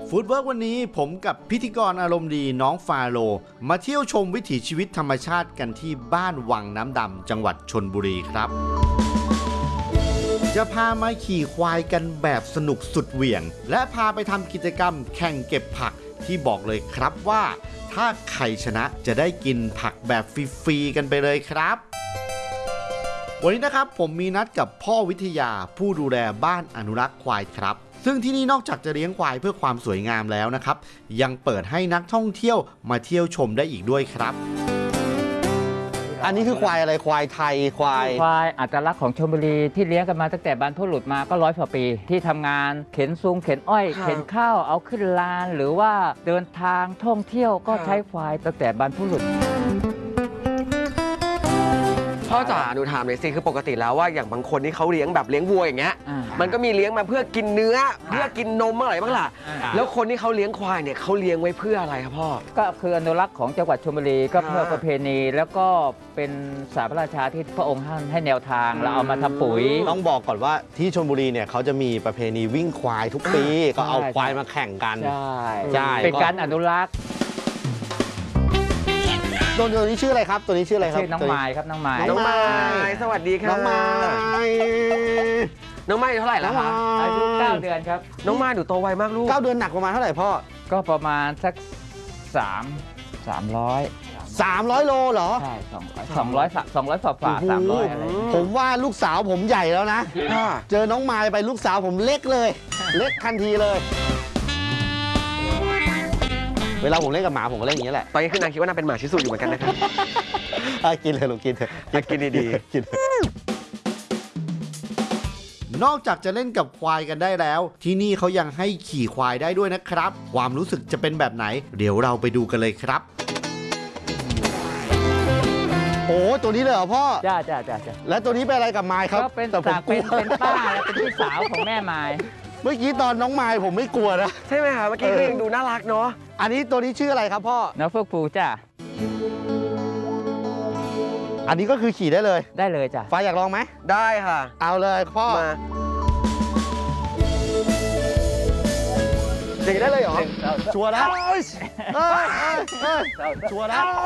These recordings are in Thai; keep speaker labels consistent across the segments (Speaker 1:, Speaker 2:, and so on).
Speaker 1: ฟู้ดเวิร์กวันนี้ผมกับพิธีกรอารมณ์ดีน้องฟาโลมาเที่ยวชมวิถีชีวิตธรรมชาติกันที่บ้านวังน้ำดำจังหวัดชลบุรีครับจะพามาขี่ควายกันแบบสนุกสุดเหวี่ยงและพาไปทำกิจกรรมแข่งเก็บผักที่บอกเลยครับว่าถ้าใครชนะจะได้กินผักแบบฟรีๆกันไปเลยครับวันนี้นะครับผมมีนัดกับพ่อวิทยาผู้ดูแลบ้านอนุรักษ์ควายครับซึ่งที่นี่นอกจากจะเลี้ยงควายเพื่อความสวยงามแล้วนะครับยังเปิดให้นักท่องเที่ยวมาเที่ยวชมได้อีกด้วยครับอันนี้คือควายอะไรควายไทยควาย
Speaker 2: อัตลักษณ์ของชลบุรีที่เลี้ยงกันมาตั้งแต่บรรพบุรุษมาก็100 กว่าปีที่ทำงานเข็นซุงเข็นอ้อยเข็นข้าวเอาขึ้นลานหรือว่าเดินทางท่องเที่ยวก็ใช้ควายตั้งแต่บรรพบุรุษ
Speaker 3: พ่อจ๋าหนูถามหน่อยสิคือปกติแล้วว่าอย่างบางคนที่เขาเลี้ยงแบบเลี้ยงวัวอย่างเงี้ยมันก็มีเลี้ยงมาเพื่อกินเนื้อเพื่อกินนมอะไรบ้างล่ะแล้วคนที่เขาเลี้ยงควายเนี่ยเขาเลี้ยงไว้เพื่ออะไรครับพ่อ
Speaker 2: ก็คืออนุรักษ์ของจังหวัดชลบุรีก็เพื่อประเพณีแล้วก็เป็นสารพระราชาที่พระองค์ท่านให้แนวทางเราเอามาทำปุ๋ย
Speaker 1: ต้องบอกก่อนว่าที่ชลบุรีเนี่ยเขาจะมีประเพณีวิ่งควายทุกปีก็เอาควายมาแข่งกัน
Speaker 2: ใช่เป็นการอนุรักษ์
Speaker 1: ตัวนี้ชื่ออะไรครับตัวนี้ชื่ออะไรครับ
Speaker 2: ชื่อน้องไม้ครับน้องไม้
Speaker 3: สวัสดีครับน้องไม้เท่าไหร่แล้วคะ
Speaker 2: อายุ9 เดือนครับ
Speaker 3: น้องไม้หนูโตไวมากลูก
Speaker 1: 9 เดือนหนักประมาณเท่าไหร่พ่อ
Speaker 2: ก็ประมาณสัก300
Speaker 1: โลเหรอ
Speaker 2: ใช่200ฝ่า300อะไร
Speaker 1: ผมว่าลูกสาวผมใหญ่แล้วนะเจอน้องไม้ไปลูกสาวผมเล็กเลยเล็กทันทีเลยเวลาผมเล่นกับหมาผมก็เล่นอย่างนี้แหละ
Speaker 3: ตอนนี้คือนางคิดว่านางเป็นหมาชิสุอยู่เหมือนกันนะครับ
Speaker 1: กินเลยลูกกินเถอะ
Speaker 3: กินดีๆกิน
Speaker 1: นอกจากจะเล่นกับควายกันได้แล้วที่นี่เขายังให้ขี่ควายได้ด้วยนะครับความรู้สึกจะเป็นแบบไหนเดี๋ยวเราไปดูกันเลยครับโอ้ตัวนี้เลยเหรอพ่อ
Speaker 2: จ้า
Speaker 1: แล้วตัวนี้เป็นอะไรกับไม้ครับ
Speaker 2: ก็เป็นเป็นป้าเป็นพี่สาวของแม่ไม้
Speaker 1: เมื่อกี้ตอนน้องไม้ผมไม่กลัวนะ
Speaker 3: ใช่ไหมคะเมื่อกี้ก็ยังดูน่ารักเนาะ
Speaker 1: อันนี้ตัวนี้ชื่ออะไรครับพ่อ
Speaker 2: น้องเฟิร์กฟูจ้า
Speaker 1: อันนี้ก็คือขี่ได้เลย
Speaker 2: จ้ะ
Speaker 1: ฟ้าอยากลองไหม
Speaker 3: ได้ค่ะ
Speaker 1: เอาเลยพ่อมา
Speaker 3: ขี่ได้เลยเหรอ
Speaker 1: ชัวร์แล้วชัวร์แล้ว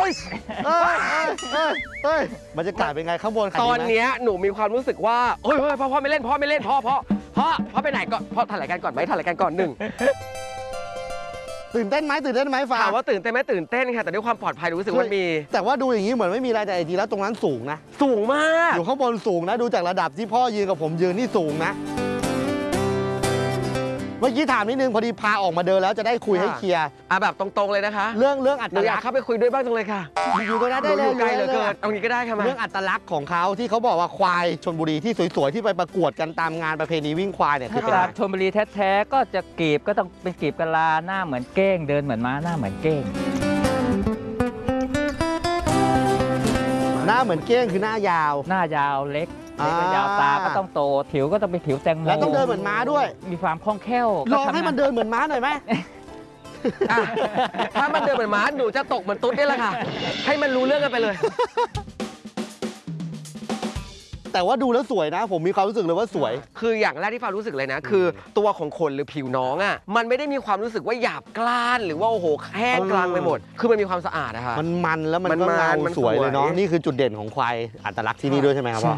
Speaker 1: บรรยากาศเป็นไงข้างบน
Speaker 3: ตอนนี้หนูมีความรู้สึกว่าเฮ้ยพ่อไม่เล่นพ่อไปไหนก่อนพ่อถ่ายรายการก่อนไหมถ่ายรายการก่อน1
Speaker 1: ตื่นเต้นไหมฟ้า
Speaker 3: ถามว่าตื่นเต้นไหมตื่นเต้นค่ะแต่ด้วยความปลอดภัยรู้สึกว่ามี
Speaker 1: แต่ว่าดูอย่างนี้เหมือนไม่มีอะไรแต่จริงแล้วตรงนั้นสูงนะ
Speaker 3: สูงมาก
Speaker 1: อยู่ข้างบนสูงนะดูจากระดับที่พ่อยืนกับผมยืนนี่สูงนะเมื่อกี้ถามนิดนึงพอดีพาออกมาเดินแล้วจะได้คุยให้เคลียร์
Speaker 3: แบบตรงๆเลยนะคะ
Speaker 1: เรื่องอัตลักษณ์
Speaker 3: อยากเข้าไปคุยด้วยบ้างจังเลยค่ะ
Speaker 1: อยู่ตรงนั้นได้เลย
Speaker 3: ไกลเหลือเกินเอางี้ก็ได้ค่ะ
Speaker 1: เรื่องอัตลักษณ์ของเขาที่เขาบอกว่าควายชลบุรีที่สวยๆที่ไปประกวดกันตามงานประเพณีวิ่งควายเนี่ย
Speaker 2: คือการชลบุรีแท้ๆก็จะกีบก็ต้องเป็นกีบกะลาหน้าเหมือนเก้งเดินเหมือนม้าหน้าเหมือนเก้ง
Speaker 1: หน้าเหมือนเก้งคือหน้ายาว
Speaker 2: เล็กยาวตาก็ต้องโตผิวก็ต้องเป็นผิวแตงโม
Speaker 1: แล้วต้องเดินเหมือนม้าด้วย
Speaker 2: มีความคล่องแคล่ว
Speaker 1: ลองให้มันเดินเหมือนม้าหน่อยไหม
Speaker 3: ถ้ามันเดินเหมือนม้าหนูจะตกเหมือนตุ๊ดนี่แหละค่ะให้มันรู้เรื่องกันไปเลย
Speaker 1: แต่ว่าดูแล้วสวยนะผมมีความรู้สึกเลยว่าสวย
Speaker 3: คืออย่างแรกที่ฟ้ารู้สึกเลยนะคือตัวของคนหรือผิวน้องอ่ะมันไม่ได้มีความรู้สึกว่าหยาบกร้านหรือว่าโอ้โหแห้งกลางไปหมดคือมันมีความสะอาดนะคะ
Speaker 1: มันแล้วมันก็เงาสวยเลยเนาะนี่คือจุดเด่นของควายอัตลักษณ์ที่นี่ด้วยใช่ไหมครับพ่อ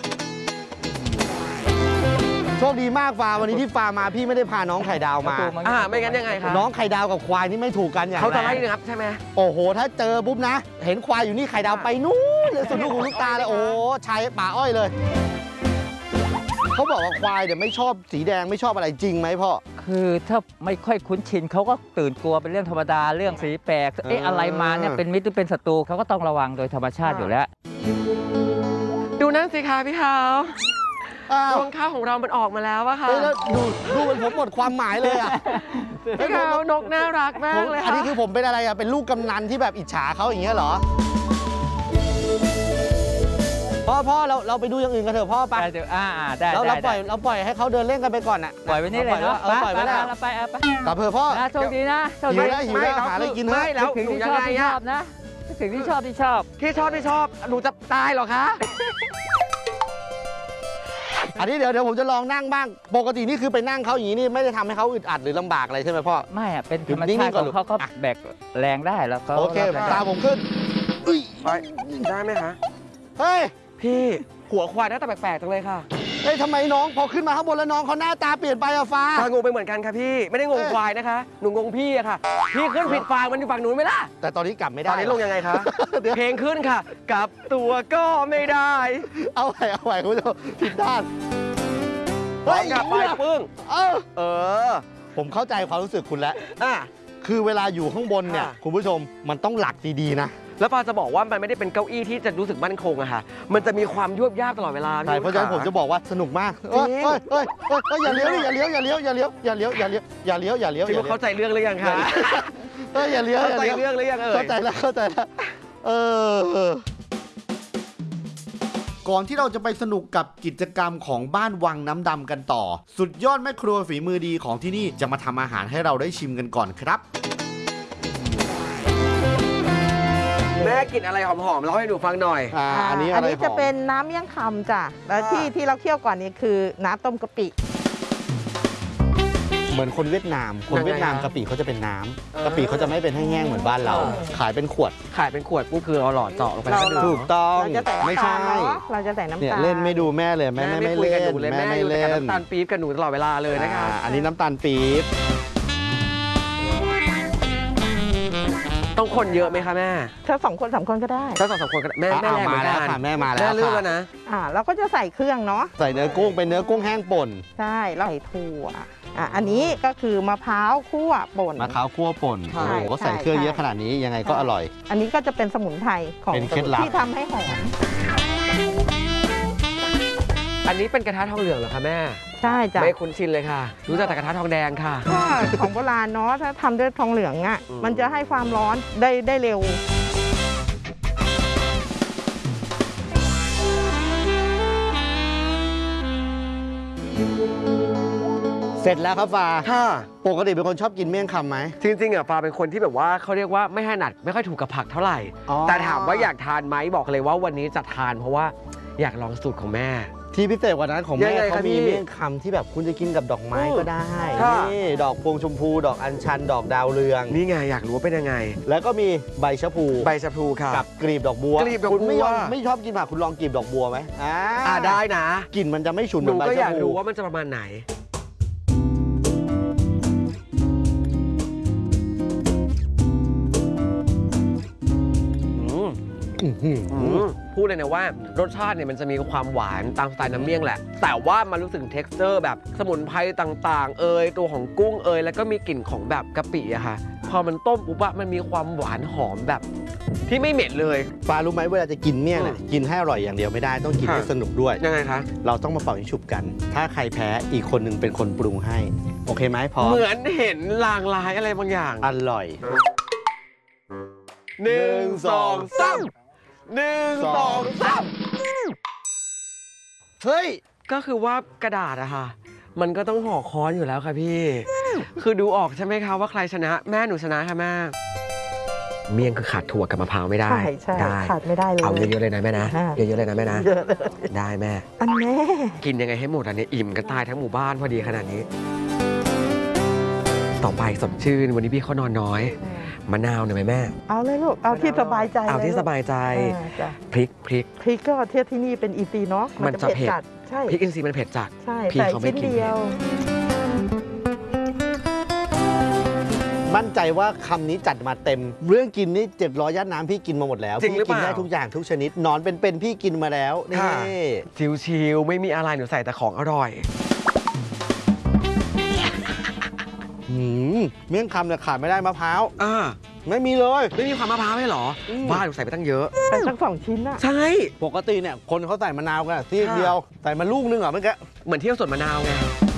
Speaker 1: โชคดีมากฟ้าวันนี้ที่ฟ้ามาพี่ไม่ได้พาน้องไข่ดาวมา
Speaker 3: ไม่งั้นยังไงครับ
Speaker 1: น้องไข่ดาวกับควายนี่ไม่ถูกกันอย่าง
Speaker 3: เขาจะไล่นะครับใช่ไหม
Speaker 1: โอ้โหถ้าเจอปุ๊บนะเห็นควายอยู่นี่ไข่ดาวไปนู้นเลยสุดลูกหูลูกตาเลยโอ้ชายป่าอ้อยเลยเขาบอกว่าควายเดี๋ยวไม่ชอบสีแดงไม่ชอบอะไรจริงไหมพ่อ
Speaker 2: คือถ้าไม่ค่อยคุ้นชินเขาก็ตื่นกลัวเป็นเรื่องธรรมดาเรื่องสีแปลกอะไรมาเนี่ยเป็นมิตรหรือเป็นศัตรูเขาก็ต้องระวังโดยธรรมชาติอยู่แล้ว
Speaker 3: ดูนั่นสิคะพี่เขารวงข้าวของเรามันออกมาแล้วอะค่ะ
Speaker 1: ดูเหมือนผมหมดความหมายเลยอะ
Speaker 3: พี่เขานกน่ารักมากเลย
Speaker 1: อันนี้คือผมเป็นอะไรอะเป็นลูกกำนันที่แบบอิจฉาเขาอย่างเงี้ยเหรอพ่อเราไปดูอย่างอื่นกันเถอะพ่อไป
Speaker 2: ได้
Speaker 1: เราปล่อยให้เขาเดินเล่นกันไปก่อนอะ
Speaker 2: ปล่อยไว้นี่เลยเนาะ
Speaker 1: ปล่อยไว้แล้ว
Speaker 2: ไป
Speaker 1: กลับเถอะพ่อ
Speaker 2: โชคดีนะ
Speaker 1: หิวแล้วหาอะไรกิน
Speaker 2: ไม่แล้วถึงที่ชอบนะถึงที่ชอบหนูจะตายหรอคะ
Speaker 1: อันนี้เดี๋ยวผมจะลองนั่งบ้างปกตินี่คือไปนั่งเขาอย่างนี้นี่ไม่ได้ทำให้เขาอึดอัดหรือลำบากอะไรใช่ไหมพ่อ
Speaker 2: ไม่อะเป็นธรรมชาติของเขาก็แบกแรงได้แล้วก็
Speaker 1: โอเคตามผมขึ้นอุ้ย
Speaker 3: ไปได้ไหมคะ
Speaker 1: เฮ้ย
Speaker 3: พี่หัวควายหน้าตาแปลกๆจังเลยค่ะ
Speaker 1: เฮ้ยทำไมน้องพอขึ้นมาข้างบนแล้วน้องเขาหน้าตาเปลี่ยนไปอะฟ้า
Speaker 3: ฟางงไปเหมือนกันค่ะพี่ไม่ได้งงควายนะคะหนูงงพี่อะค่ะพี่ขึ้นผิดฟางมันอยู่ฝั่งนู้นไหมล่ะ
Speaker 1: แต่ตอนนี้กลับไม่ได้
Speaker 3: ตอนนี้ลงยังไงคะ
Speaker 1: เดี๋ยว
Speaker 3: เพลงขึ้นค่ะกลับตัวก็ไม่ได้
Speaker 1: เอาใหม่คุณผู้ชมผิดด้าน
Speaker 3: กลับไปปึ้ง เออ
Speaker 1: ผมเข้าใจความรู้สึกคุณแล้ว
Speaker 3: อ่ะ
Speaker 1: คือเวลาอยู่ข้างบนเนี่ย
Speaker 3: ค่ะ
Speaker 1: คุณผู้ชมมันต้องหลักดีๆนะ
Speaker 3: แล้วปาจะบอกว่ามันไม่ได้เป็นเก้าอี้ที่จะรู้สึกมั่นคงอะค่ะมันจะมีความยวบยาบตลอดเวลา
Speaker 1: ใช่เพราะฉะนั้นผมจะบอกว่าสนุกมาก
Speaker 3: จริง
Speaker 1: อย่าเลี้ยวอย่าเลี้ยวอย่าเลี้ยวอย่าเลี้ยวอย่าเลี้ยวอย่าเลี้ยวอย่าเลี้ยวอย่าเลี้ยว
Speaker 3: พี่ว่าเข้าใจเรื่องหรือยังคะ
Speaker 1: อย่าเลี้ยว
Speaker 3: เข้าใจเรื่องหรือยังเอ่ย
Speaker 1: เข้าใจแล้วก่อนที่เราจะไปสนุกกับกิจกรรมของบ้านวังน้ำดำกันต่อ สุดยอดแม่ครัวฝีมือดีของที่นี่จะมาทำอาหารให้เราได้ชิมกันก่อนครับ
Speaker 3: แม่กินอะไรหอมๆเล่าให้หนูฟังหน่อย
Speaker 1: อันนี้อะไร
Speaker 4: จะเป็นน้ำเมี่ยงคำจ้ะแล้วที่เราเคี่ยวก่อนนี้คือน้ำต้มกะปิ
Speaker 1: เหมือนคนเวียดนามกะปิเขาจะเป็นน้ำกะปิเขาจะไม่เป็นแห้งๆเหมือนบ้านเรา ขายเป็นขวด
Speaker 3: ขายเป็นขวดปุ๊บคือเอาหลอดเจาะลงไปแล้วก็ดื่ม
Speaker 1: ถูกต้อง
Speaker 4: เราจะใส่
Speaker 1: ไม่
Speaker 4: น้ำ
Speaker 1: ใช่
Speaker 4: ตาลเนาะเราจะใส่น้ำ
Speaker 1: เนี่ย
Speaker 4: ตาล
Speaker 1: เล่นไม่ดูแม่เลยแม่ไม่
Speaker 3: คุย
Speaker 1: เล่
Speaker 3: กับ
Speaker 1: น
Speaker 3: หนูเลย
Speaker 1: แม่
Speaker 3: แม่
Speaker 1: ไม่
Speaker 3: อยู่แต่
Speaker 1: เล่
Speaker 3: กับ
Speaker 1: น
Speaker 3: น้ำตาลปี๊บกับหนูตลอดเวลาเลยนะคะ
Speaker 1: อันนี้น้ำตาลปี๊บ
Speaker 3: ต้องคนเยอะไหมคะแม่
Speaker 4: ถ้า2 คน 3 คนก็ได้
Speaker 3: ถ้าสองคนก็แม่แรงเหมื
Speaker 1: มา
Speaker 3: อน
Speaker 1: แล้ว
Speaker 3: กัน
Speaker 1: ค่ะแม่มาแล้ว
Speaker 3: แม่เลือก
Speaker 1: ค่ะ
Speaker 3: แล้วนะ
Speaker 4: เราก็จะใส่เครื่องเนาะ
Speaker 1: ใส่เนื้อกุ้งเป็นเนื้อกุ้งแห้งป่น
Speaker 4: ใช่แล้วใส่ถั่วอันนี้ก็คือมะพร้าวคั่วป่น
Speaker 1: มะพร้าวคั่วป่น
Speaker 4: ใช่
Speaker 1: โอ้โหก็ใส่เครื่อง
Speaker 4: ใช่
Speaker 1: เยอะขนาดนี้ยังไงก็อร่อย
Speaker 4: อันนี้ก็จะเป็นสมุนไพรของ
Speaker 1: เป็นเคล็ดลับ
Speaker 4: ที่ทำให้หอม
Speaker 3: อันนี้เป็นกระทะทองเหลืองเหรอคะแม่
Speaker 4: ใช่จ้ะ
Speaker 3: ไม่คุ้นชินเลยค่ะ รู้จักแต่กระทะทองแดงค่ะ
Speaker 4: ก็ของโบราณเนาะถ้าทำด้วยทองเหลืองอ่ะ
Speaker 3: อืม
Speaker 4: มันจะให้ความร้อนได้เร็ว
Speaker 1: เสร็จแล้วครับฟ้า
Speaker 3: ค่ะ
Speaker 1: ปกติเป็นคนชอบกินเมี่ยงคำไหม
Speaker 3: จริงๆอ่ะฟ้าเป็นคนที่แบบว่าเขาเรียกว่าไม่ถนัดไม่ค่อยถูกกับผักเท่าไหร่
Speaker 1: อ๋อ
Speaker 3: แต่ถามว่าอยากทานไหมบอกเลยว่าวันนี้จะทานเพราะว่าอยากลองสูตรของแม่
Speaker 1: ที่พิเศษกว่านั้นของ
Speaker 3: ยั
Speaker 1: แม่
Speaker 3: งไง
Speaker 1: เขา
Speaker 3: ครับ
Speaker 1: มี
Speaker 3: พี่
Speaker 1: เมี่ยงคำที่แบบคุณจะกินกับดอกไม้ก็ได้
Speaker 3: ค่ะ
Speaker 1: นี่ดอกพวงชมพูดอกอัญชัน ดอกดาวเรือง
Speaker 3: นี่ไงอยากรู้ว่าเป็นยังไง
Speaker 1: แล้วก็มีใบชะพู
Speaker 3: ใบชะพลูค่ะ
Speaker 1: กับกลีบดอกบัว
Speaker 3: กลีบดอกบัว
Speaker 1: คุณไม่ชอบกินผักคุณลองกลีบดอกบัวไหม
Speaker 3: ได้นะ
Speaker 1: กลิ่นมันจะไม่ฉุนเห
Speaker 3: ห
Speaker 1: มื
Speaker 3: นู
Speaker 1: อนใบ
Speaker 3: ก็อ
Speaker 1: ชะ
Speaker 3: ยาก
Speaker 1: พู
Speaker 3: รู้ว่ามันจะประมาณไหน พูดเลยนะว่ารสชาติเนี่ยมันจะมีความหวานตามสไตล์น้ำเมี่ยงแหละ แต่ว่ามันรู้สึกถึง texture แบบสมุนไพรต่างๆ ตัวของกุ้งแล้วก็มีกลิ่นของแบบกะปิอะค่ะ พอมันต้มปุ๊บอะมันมีความหวานหอมแบบที่ไม่เหม็นเลย
Speaker 1: ฟ้ารู้ไหมเวลาจะกินเมี่ยงเนี่ยกินให้อร่อยอย่างเดียวไม่ได้ต้องกินให้
Speaker 3: ค่ะ
Speaker 1: สนุกด้วย
Speaker 3: ยังไงคะ
Speaker 1: เราต้องมาเป่ายิงฉุบกัน ถ้าใครแพ้อีกคนหนึ่งเป็นคนปรุงให้ โอเคไหมพร้อม
Speaker 3: เหมือนเห็นลางลายอะไรบางอย่าง
Speaker 1: อร่อย
Speaker 3: 1 2 3 1 2 3
Speaker 1: เฮ้ย
Speaker 3: ก็คือว่ากระดาษอะค่ะ มันก็ต้องห่อค้อนอยู่แล้วค่ะพี่ คือดูออกใช่ไหมคะว่าใครชนะแม่หนูชนะค่ะแม่เมี่ยงคือขาดถั่วกับมะพร้าวไม่ได้
Speaker 4: ใช่
Speaker 3: ได้
Speaker 4: ขาดไม่ได้เลย
Speaker 3: เอาเยอะๆเลยนะแม่นะ
Speaker 4: อ่า
Speaker 3: เยอะๆเลยนะแม่นะ
Speaker 4: เยอะเลย
Speaker 3: ได้แม่
Speaker 4: อันแม่
Speaker 3: กินยังไงให้หมดอันนี้อิ่มกันตายทั้งหมู่บ้านพอดีขนาดนี้ ต่อไปสดชื่นวันนี้พี่เขานอนน้อย มะนาวหน่อยไหมแม่
Speaker 4: เอาเลยลูกเอาที่สบายใจ
Speaker 3: เอาที่
Speaker 4: ลลูก
Speaker 3: สบายใจ
Speaker 4: จ้ะ
Speaker 3: พริก
Speaker 4: พริกก็เทียบที่นี่เป็นอีซีเนาะ
Speaker 3: มันจะเผ็ด
Speaker 4: จัดใช่
Speaker 3: พริกอินทรีย์มันเผ็ดจัด
Speaker 4: ใช่
Speaker 3: พี่
Speaker 4: แต่
Speaker 3: เขาไม่
Speaker 4: ชิ้น
Speaker 3: กิน
Speaker 4: เดียว
Speaker 1: มั่นใจว่าคำนี้จัดมาเต็ม เรื่องกินนี่700ย่านน้ำพี่กินมาหมดแล้ว
Speaker 3: จริงหรือ
Speaker 1: พี่กิน
Speaker 3: เปล่า
Speaker 1: ได้ทุกอย่างทุกชนิดนอนเป็นๆพี่กินมาแล้วนี่
Speaker 3: ค่ะ ชิวๆไม่มีอะไรหนูใส่แต่ของอร่อย
Speaker 1: เมี่ยงคำเนี่ยขาดไม่ได้มะพร้าว
Speaker 3: อ่า
Speaker 1: ไม่มีเลย
Speaker 3: ไม่มีความมะพร้าวให้หรอ บ้าหนูใส่ไปตั้งเยอะ
Speaker 4: ใส่ทั้ง2 ชิ้นอะ
Speaker 3: ใช่
Speaker 1: ปกติเนี่ยคนเขาใส่มะนาวกันที่
Speaker 3: ค่ะ
Speaker 1: เดียวใส่มาลูกนึงเหรอเมื่อกี้
Speaker 3: เหมือนเที่ยวสวนมะนาวไง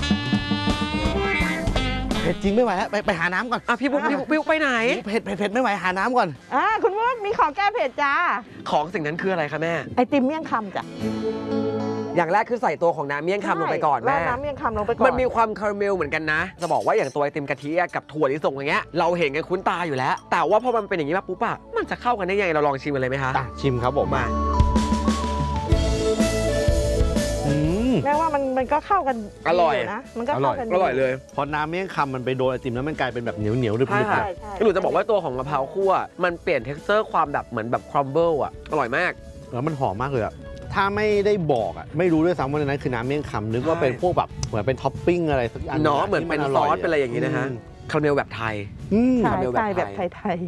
Speaker 1: เผ็ดจริงไม่ไหวแล้วไปหาน้ำก่อน
Speaker 3: อ่ะพี่บุ๊กไปไหน
Speaker 1: เผ็ดไม่ไหวหาน้ำก่อน
Speaker 4: คุณมุกมีของแก้เผ็ดจ้า
Speaker 3: ของสิ่งนั้นคืออะไรคะแม่
Speaker 4: ไอติมเมี่ยงคำจ้ะ
Speaker 3: อย่างแรกคือใส่ตัวของน้ำเมี่ยงคำลงไปก่อน
Speaker 4: รา
Speaker 3: แม่
Speaker 4: ดน้ำเมี่ยงคำลงไปก่อน
Speaker 3: มันมีความคาราเมลเหมือนกันนะ จะบอกว่าอย่างตัวไอติมกะทิกับถั่วลิสงอย่างเงี้ย เราเห็นกันคุ้นตาอยู่แล้ว แต่ว่าพอมันเป็นอย่างนี้ปุ๊บอะมันจะเข้ากันได้ยังไงเราลองชิมกันเลยไหมคะ
Speaker 1: ชิมครับผม
Speaker 3: มา
Speaker 1: อืม
Speaker 4: แม่ว่ามันก็เข้ากัน
Speaker 3: อร่อย
Speaker 4: ดีนะมันก็เข้ากันดี
Speaker 3: อร่อยเลย
Speaker 1: พอน้ำเมี่ยงคำมันไปโดนไอติมแล้วมันกลายเป็นแบบเหนียวๆดึบ
Speaker 3: ใช่
Speaker 1: ๆ
Speaker 3: ค่ะ
Speaker 1: อะ
Speaker 4: ใช่
Speaker 3: หนูจะบอกว่าตัวของมะพร้าวคั่วมันเปลี่ยน texture ความแบบเหมือนแบบครัมเบิลอ่ะอร่อยมาก
Speaker 1: แล้วมันหอมมากเลยอะถ้าไม่ได้บอกอะไม่รู้ด้วยซ้ำว่าในนั้นคือน้ำเมี่ยงคำนึกว่าเป็นพวกแบบเหมือนเป็นท็อปปิ้งอะไรสักอัน
Speaker 3: เนาะเหมือนเป็นซอสเป็นอะไรอย่างนี้นะฮะคาราเมลแบบไทย
Speaker 1: อืม
Speaker 4: ใช่
Speaker 3: คาราเมลแบบ
Speaker 4: ใช่
Speaker 3: ไทย
Speaker 4: แบบไทย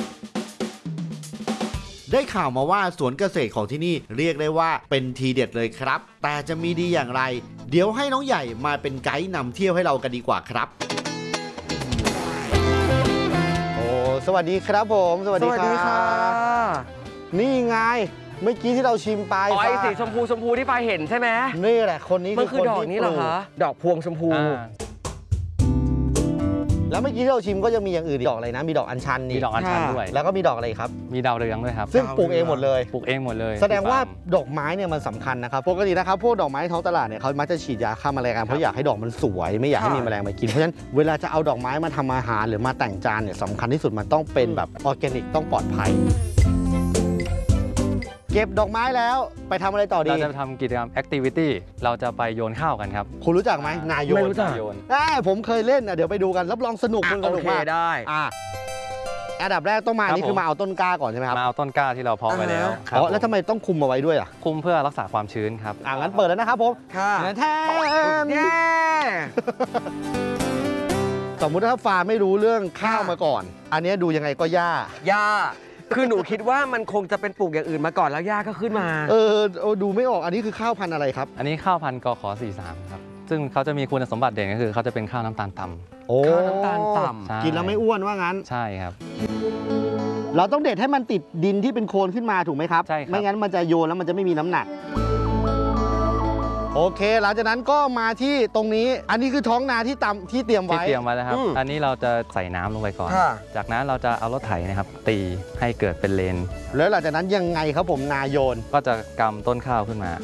Speaker 1: ได้ข่าวมาว่าสวนเกษตรของที่นี่เรียกได้ว่าเป็นทีเด็ดเลยครับ แต่จะมีดีอย่างไร เดี๋ยวให้น้องใหญ่มาเป็นไกด์นำเที่ยวให้เรากันดีกว่าครับ โอ้สวัสดีครับผมสวัสดีค่ะนี่ไงเมื่อกี้ที่เราชิมไป
Speaker 3: อ๋อไอ้สีชมพูที่ไฟเห็นใช่ไหม
Speaker 1: นี่แหละคนนี้
Speaker 3: มันคือ
Speaker 1: คน
Speaker 3: ดอก
Speaker 1: ที่
Speaker 3: นี้เหรอ
Speaker 1: ปลูก
Speaker 3: คะดอกพวงชมพู
Speaker 1: แล้วเมื่อกี้ที่เราชิมก็ยังมีอย่างอื่นอีกดอกอะไรนะมีดอกอัญชัน
Speaker 2: มี
Speaker 1: นี่
Speaker 2: ดอกอัญชันด้วย
Speaker 1: แล้วก็มีดอกอะไรครับ
Speaker 2: มีดาวเรืองด้วยครับ
Speaker 1: ซึ่งปลูกเองหมดเลย
Speaker 2: ปลูกเองหมดเลย
Speaker 1: แสดงว่า
Speaker 2: ที่ฟร์ม
Speaker 1: ดอกไม้เนี่ยมันสำคัญนะครับปกตินะครับพวกดอกไม้ในท้องตลาดเนี่ยเขามักจะฉีดยาฆ่าแมลงกันเพราะอยากให้ดอกมันสวยไม่อยากให้มีแมลงมากินเพราะฉะนั้นเวลาจะเอาดอกไม้มาทำอาหารหรือมาแต่งจานเนี่ยสำคัญที่สุดมันต้องเป็นแบบออร์แกนิกต้องปลอดภัย เก็บดอกไม้แล้วไปทำอะไรต่อดี
Speaker 2: เราจะทำกิจกรรม activity เราจะไปโยนข้าวกันครับ
Speaker 1: คุณรู้จักไหมนายโย
Speaker 3: ไม่
Speaker 1: น
Speaker 3: รู้จัก
Speaker 2: โยน
Speaker 1: ผมเคยเล่นเดี๋ยวไปดูกันรับรองสนุก
Speaker 3: อ่ะ
Speaker 1: ส
Speaker 3: โอ
Speaker 1: นุก
Speaker 3: เค
Speaker 1: มาก
Speaker 3: ได้
Speaker 1: อันดับแรกต้องมา
Speaker 2: ครับ
Speaker 1: นี่คือ
Speaker 2: ผม
Speaker 1: มาเอาต้นกล้าก่อนใช่ไหมครับ
Speaker 2: มาเอาต้นกล้าที่เราเพาะไว้แล้วครับ
Speaker 1: อ๋อแล้วทำไมต้องคุมเอาไว้ด้วยอ่ะ
Speaker 2: คุมเพื่อรักษาความชื้นครับ
Speaker 1: งั้นเปิดแล้วนะครับผม
Speaker 3: ค่ะ
Speaker 1: แทน
Speaker 3: เย้
Speaker 1: สมมุติถ้าฟาร์มไม่รู้เรื่องข้าวมาก่อน อันเนี้ยดูยังไงก็ย่า
Speaker 3: หญ้าคือหนูคิดว่ามันคงจะเป็นปลูกอย่างอื่นมาก่อนแล้วหญ้าก็ขึ้นมา
Speaker 1: ดูไม่ออกอันนี้คือข้าวพันธุ์อะไรครับ
Speaker 2: อันนี้ข้าวพันธุ์กข43 ครับ ซึ่งเขาจะมีคุณสมบัติเด่นก็คือเขาจะเป็นข้าวน้ำตาลต่ำ
Speaker 1: โอ้
Speaker 3: ข้าวน้ำตาลต่ำ
Speaker 2: ใช่
Speaker 1: กินแล้วไม่อ้วนว่างั้น
Speaker 2: ใช่ครับ
Speaker 1: เราต้องเด็ดให้มันติดดินที่เป็นโคลนขึ้นมาถูกไหมครับ
Speaker 2: ใช่ครับ
Speaker 1: ไม่งั้นมันจะโยนแล้วมันจะไม่มีน้ำหนัก โอเคหลังจากนั้นก็มาที่ตรงนี้ อันนี้คือท้องนาที่เตรียม
Speaker 2: ที่
Speaker 1: ไว้
Speaker 2: เตรียมไว้แล้วครับ
Speaker 3: อืม
Speaker 2: อันนี้เราจะใส่น้ำลงไปก่อน
Speaker 3: ค่ะ
Speaker 2: จากนั้นเราจะเอารถไถนะครับ ตีให้เกิดเป็นเลน
Speaker 1: แล้วหลังจากนั้นยังไงครับผมนาโยน
Speaker 2: ก็จะกำต้นข้าวขึ้นมา